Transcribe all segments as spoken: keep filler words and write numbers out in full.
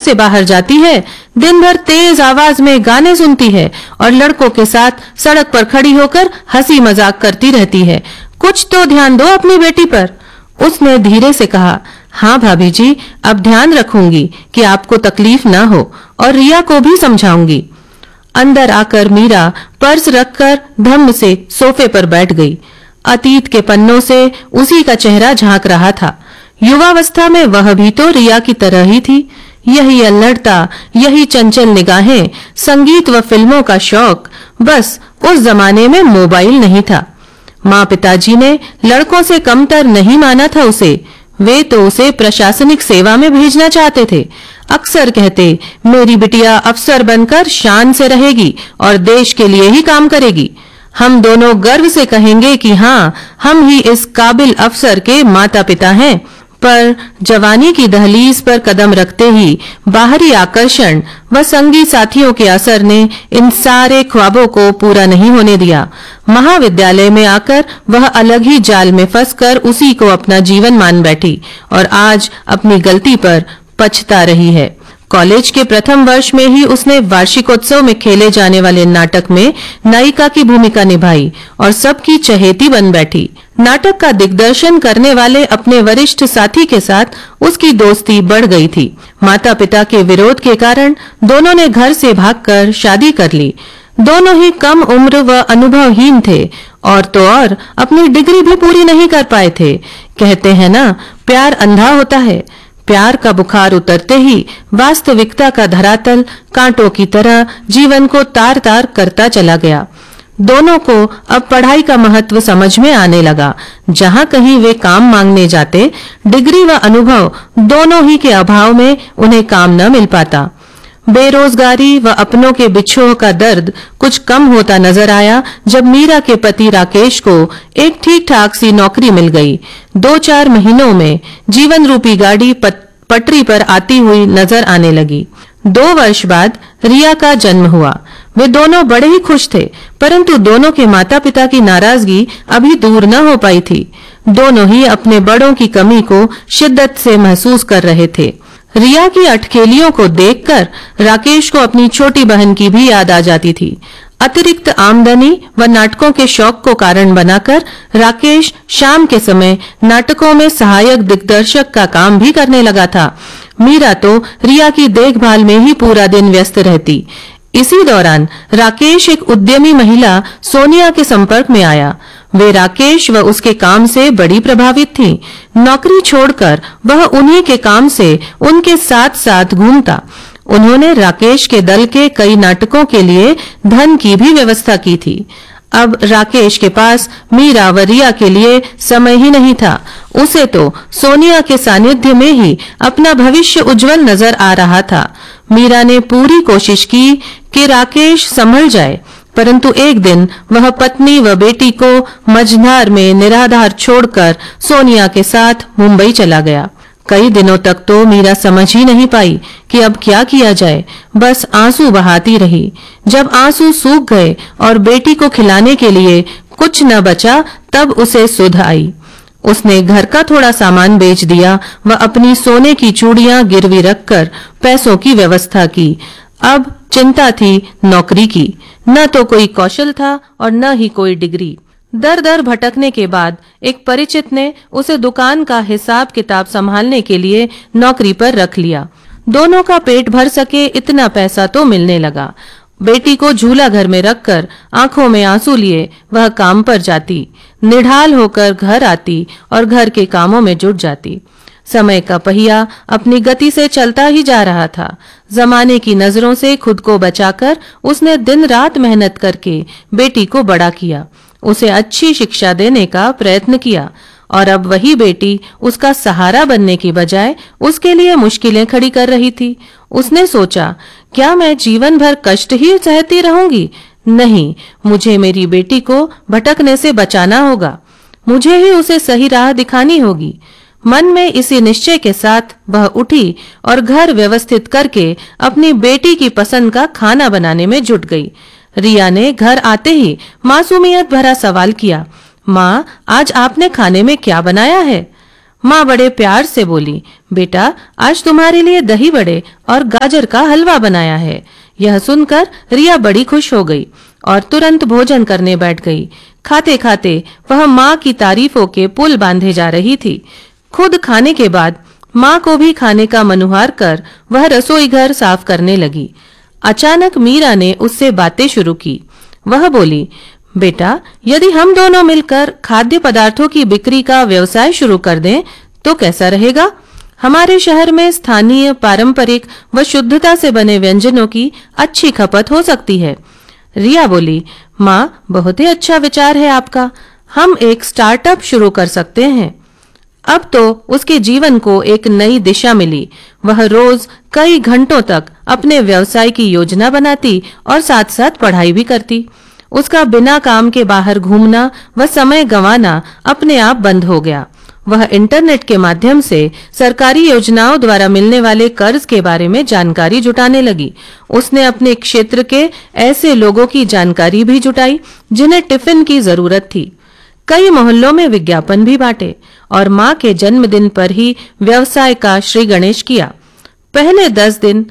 से बाहर जाती है, दिन भर तेज आवाज में गाने सुनती है और लड़कों के साथ सड़क पर खड़ी होकर हंसी मजाक करती रहती है। कुछ तो ध्यान दो अपनी बेटी पर। उसने धीरे से कहा, हाँ भाभी जी, अब ध्यान रखूंगी कि आपको तकलीफ ना हो और रिया को भी समझाऊंगी। अंदर आकर मीरा पर्स रखकर धम्म से सोफे पर बैठ गई। अतीत के पन्नों से उसी का चेहरा झांक रहा था। युवावस्था में वह भी तो रिया की तरह ही थी। यही अल्लड़ता, यही चंचल निगाहें, संगीत व फिल्मों का शौक। बस उस जमाने में मोबाइल नहीं था। माँ पिताजी ने लड़कों से कमतर नहीं माना था उसे। वे तो उसे प्रशासनिक सेवा में भेजना चाहते थे। अक्सर कहते, मेरी बिटिया अफसर बनकर शान से रहेगी और देश के लिए ही काम करेगी। हम दोनों गर्व से कहेंगे कि हाँ, हम ही इस काबिल अफसर के माता पिता हैं। पर जवानी की दहलीज पर कदम रखते ही बाहरी आकर्षण व संगी साथियों के असर ने इन सारे ख्वाबों को पूरा नहीं होने दिया। महाविद्यालय में आकर वह अलग ही जाल में फंसकर उसी को अपना जीवन मान बैठी और आज अपनी गलती पर पछता रही है। कॉलेज के प्रथम वर्ष में ही उसने वार्षिकोत्सव में खेले जाने वाले नाटक में नायिका की भूमिका निभाई और सबकी चहेती बन बैठी। नाटक का दिग्दर्शन करने वाले अपने वरिष्ठ साथी के साथ उसकी दोस्ती बढ़ गई थी। माता पिता के विरोध के कारण दोनों ने घर से भागकर शादी कर ली। दोनों ही कम उम्र व अनुभवहीन थे और तो और अपनी डिग्री भी पूरी नहीं कर पाए थे। कहते हैं ना, प्यार अंधा होता है। प्यार का बुखार उतरते ही वास्तविकता का धरातल कांटों की तरह जीवन को तार तार करता चला गया। दोनों को अब पढ़ाई का महत्व समझ में आने लगा। जहां कहीं वे काम मांगने जाते, डिग्री व अनुभव दोनों ही के अभाव में उन्हें काम न मिल पाता। बेरोजगारी व अपनों के बिछोह का दर्द कुछ कम होता नजर आया जब मीरा के पति राकेश को एक ठीक ठाक सी नौकरी मिल गई। दो चार महीनों में जीवन रूपी गाड़ी पत, पटरी पर आती हुई नजर आने लगी। दो वर्ष बाद रिया का जन्म हुआ। वे दोनों बड़े ही खुश थे, परंतु दोनों के माता पिता की नाराजगी अभी दूर न हो पाई थी। दोनों ही अपने बड़ों की कमी को शिद्दत से महसूस कर रहे थे। रिया की अटखेलियों को देखकर राकेश को अपनी छोटी बहन की भी याद आ जाती थी। अतिरिक्त आमदनी व नाटकों के शौक को कारण बनाकर राकेश शाम के समय नाटकों में सहायक दिग्दर्शक का काम भी करने लगा था। मीरा तो रिया की देखभाल में ही पूरा दिन व्यस्त रहती। इसी दौरान राकेश एक उद्यमी महिला सोनिया के संपर्क में आया। वे राकेश व उसके काम से बड़ी प्रभावित थीं। नौकरी छोड़कर वह उन्हीं के काम से उनके साथ साथ घूमता। उन्होंने राकेश के दल के कई नाटकों के लिए धन की भी व्यवस्था की थी। अब राकेश के पास मीरा व रिया के लिए समय ही नहीं था। उसे तो सोनिया के सानिध्य में ही अपना भविष्य उज्जवल नजर आ रहा था। मीरा ने पूरी कोशिश की कि राकेश संभल जाए, परंतु एक दिन वह पत्नी व बेटी को मझधार में निराधार छोड़कर सोनिया के साथ मुंबई चला गया। कई दिनों तक तो मीरा समझ ही नहीं पाई कि अब क्या किया जाए। बस आंसू बहाती रही। जब आंसू सूख गए और बेटी को खिलाने के लिए कुछ न बचा, तब उसे सुध आई। उसने घर का थोड़ा सामान बेच दिया व अपनी सोने की चूड़ियां गिरवी रखकर पैसों की व्यवस्था की। अब चिंता थी नौकरी की। न तो कोई कौशल था और न ही कोई डिग्री। दर दर भटकने के बाद एक परिचित ने उसे दुकान का हिसाब किताब संभालने के लिए नौकरी पर रख लिया। दोनों का पेट भर सके इतना पैसा तो मिलने लगा। बेटी को झूला घर में रखकर आंखों में आंसू लिए वह काम पर जाती, निढाल होकर घर आती और घर के कामों में जुट जाती। समय का पहिया अपनी गति से चलता ही जा रहा था। जमाने की नजरों से खुद को बचाकर उसने दिन रात मेहनत करके बेटी को बड़ा किया, उसे अच्छी शिक्षा देने का प्रयत्न किया और अब वही बेटी उसका सहारा बनने की बजाय उसके लिए मुश्किलें खड़ी कर रही थी। उसने सोचा, क्या मैं जीवन भर कष्ट ही सहती रहूंगी? नहीं, मुझे मेरी बेटी को भटकने से बचाना होगा। मुझे ही उसे सही राह दिखानी होगी। मन में इसी निश्चय के साथ वह उठी और घर व्यवस्थित करके अपनी बेटी की पसंद का खाना बनाने में जुट गई। रिया ने घर आते ही मासूमियत भरा सवाल किया, माँ, आज आपने खाने में क्या बनाया है? माँ बड़े प्यार से बोली, बेटा, आज तुम्हारे लिए दही बड़े और गाजर का हलवा बनाया है। यह सुनकर रिया बड़ी खुश हो गई और तुरंत भोजन करने बैठ गई। खाते खाते वह माँ की तारीफों के पुल बांधे जा रही थी। खुद खाने के बाद माँ को भी खाने का मनुहार कर वह रसोई घर साफ करने लगी। अचानक मीरा ने उससे बातें शुरू की। वह बोली, बेटा, यदि हम दोनों मिलकर खाद्य पदार्थों की बिक्री का व्यवसाय शुरू कर दें तो कैसा रहेगा? हमारे शहर में स्थानीय, पारंपरिक व शुद्धता से बने व्यंजनों की अच्छी खपत हो सकती है। रिया बोली, माँ, बहुत ही अच्छा विचार है आपका। हम एक स्टार्टअप शुरू कर सकते हैं। अब तो उसके जीवन को एक नई दिशा मिली। वह रोज कई घंटों तक अपने व्यवसाय की योजना बनाती और साथ साथ पढ़ाई भी करती। उसका बिना काम के बाहर घूमना व समय गंवाना अपने आप बंद हो गया। वह इंटरनेट के माध्यम से सरकारी योजनाओं द्वारा मिलने वाले कर्ज के बारे में जानकारी जुटाने लगी। उसने अपने क्षेत्र के ऐसे लोगों की जानकारी भी जुटाई जिन्हें टिफिन की जरूरत थी। कई मोहल्लों में विज्ञापन भी बांटे और माँ के जन्मदिन पर ही व्यवसाय का श्री गणेश किया। पहले दस दिन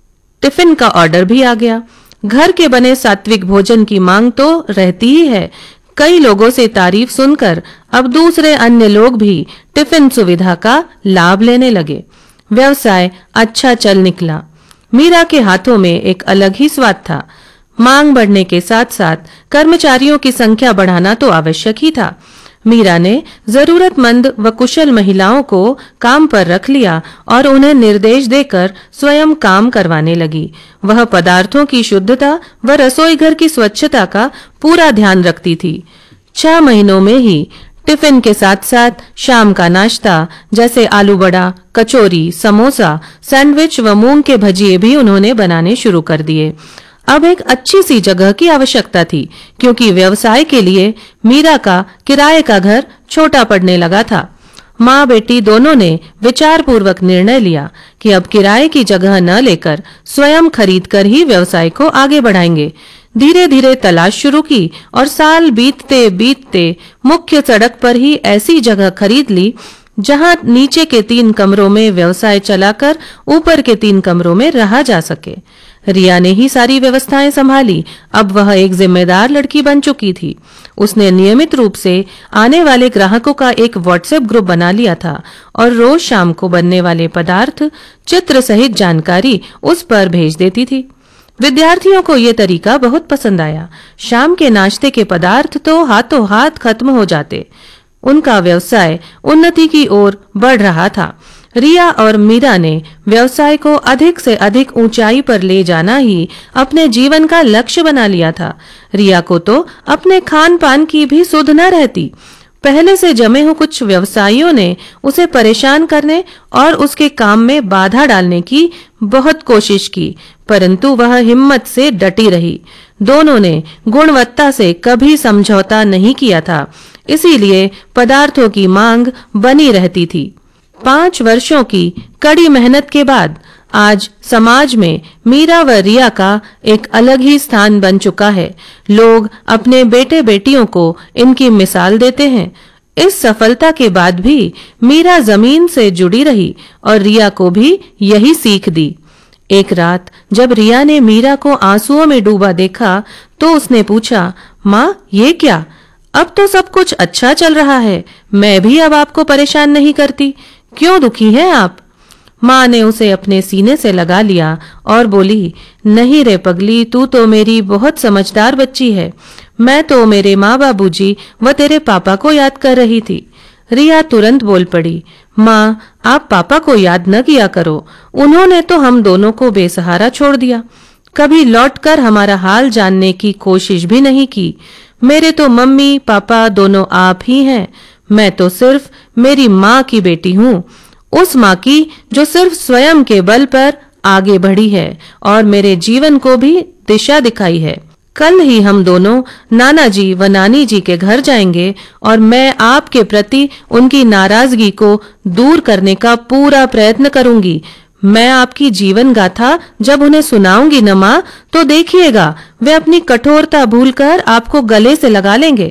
टिफिन का ऑर्डर भी आ गया। घर के बने सात्विक भोजन की मांग तो रहती ही है। कई लोगों से तारीफ सुनकर अब दूसरे अन्य लोग भी टिफिन सुविधा का लाभ लेने लगे। व्यवसाय अच्छा चल निकला। मीरा के हाथों में एक अलग ही स्वाद था। मांग बढ़ने के साथ साथ कर्मचारियों की संख्या बढ़ाना तो आवश्यक ही था। मीरा ने जरूरतमंद व कुशल महिलाओं को काम पर रख लिया और उन्हें निर्देश देकर स्वयं काम करवाने लगी। वह पदार्थों की शुद्धता व रसोई घर की स्वच्छता का पूरा ध्यान रखती थी। छह महीनों में ही टिफिन के साथ साथ शाम का नाश्ता जैसे आलू बड़ा, कचौरी, समोसा, सैंडविच व मूंग के भजिए भी उन्होंने बनाने शुरू कर दिए। अब एक अच्छी सी जगह की आवश्यकता थी क्योंकि व्यवसाय के लिए मीरा का किराए का घर छोटा पड़ने लगा था। माँ बेटी दोनों ने विचार पूर्वक निर्णय लिया कि अब किराए की जगह न लेकर स्वयं खरीद कर ही व्यवसाय को आगे बढ़ाएंगे। धीरे धीरे तलाश शुरू की और साल बीतते बीतते मुख्य सड़क पर ही ऐसी जगह खरीद ली जहां नीचे के तीन कमरों में व्यवसाय चलाकर ऊपर के तीन कमरों में रहा जा सके। रिया ने ही सारी व्यवस्थाएं संभाली। अब वह एक जिम्मेदार लड़की बन चुकी थी। उसने नियमित रूप से आने वाले ग्राहकों का एक व्हाट्सएप ग्रुप बना लिया था और रोज शाम को बनने वाले पदार्थ चित्र सहित जानकारी उस पर भेज देती थी। विद्यार्थियों को ये तरीका बहुत पसंद आया। शाम के नाश्ते के पदार्थ तो हाथों हाथ खत्म हो जाते। उनका व्यवसाय उन्नति की ओर बढ़ रहा था। रिया और मीरा ने व्यवसाय को अधिक से अधिक ऊंचाई पर ले जाना ही अपने जीवन का लक्ष्य बना लिया था। रिया को तो अपने खान पान की भी सुध न रहती। पहले से जमे हुए कुछ व्यवसायियों ने उसे परेशान करने और उसके काम में बाधा डालने की बहुत कोशिश की, परंतु वह हिम्मत से डटी रही। दोनों ने गुणवत्ता से कभी समझौता नहीं किया था, इसीलिए पदार्थों की मांग बनी रहती थी। पांच वर्षों की कड़ी मेहनत के बाद आज समाज में मीरा व रिया का एक अलग ही स्थान बन चुका है। लोग अपने बेटे बेटियों को इनकी मिसाल देते हैं। इस सफलता के बाद भी मीरा जमीन से जुड़ी रही और रिया को भी यही सीख दी। एक रात जब रिया ने मीरा को आंसुओं में डूबा देखा तो उसने पूछा, माँ, ये क्या? अब तो सब कुछ अच्छा चल रहा है। मैं भी अब आपको परेशान नहीं करती। क्यों दुखी हैं आप? माँ ने उसे अपने सीने से लगा लिया और बोली, नहीं रे पगली, तू तो मेरी बहुत समझदार बच्ची है। मैं तो मेरे माँ बाबूजी व तेरे पापा को याद कर रही थी। रिया तुरंत बोल पड़ी, माँ, आप पापा को याद न किया करो। उन्होंने तो हम दोनों को बेसहारा छोड़ दिया। कभी लौटकर हमारा हाल जानने की कोशिश भी नहीं की। मेरे तो मम्मी पापा दोनों आप ही हैं। मैं तो सिर्फ मेरी माँ की बेटी हूँ, उस माँ की जो सिर्फ स्वयं के बल पर आगे बढ़ी है और मेरे जीवन को भी दिशा दिखाई है। कल ही हम दोनों नाना जी व नानी जी के घर जाएंगे और मैं आपके प्रति उनकी नाराजगी को दूर करने का पूरा प्रयत्न करूंगी। मैं आपकी जीवन गाथा जब उन्हें सुनाऊंगी न माँ, तो देखिएगा वे अपनी कठोरता भूलकर आपको गले से लगा लेंगे।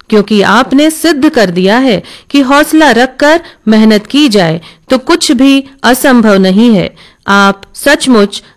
क्योंकि आपने सिद्ध कर दिया है कि हौसला रखकर मेहनत की जाए तो कुछ भी असंभव नहीं है। आप सचमुच